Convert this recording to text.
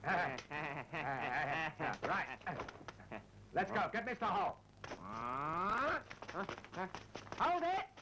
Right. Let's go. Get Mr. Hall. Hold it!